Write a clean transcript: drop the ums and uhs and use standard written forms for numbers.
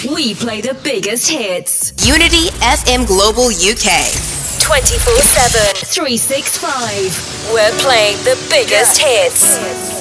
We play the biggest hits. Unity FM Global UK. 24/7, 365. We're playing the biggest hits.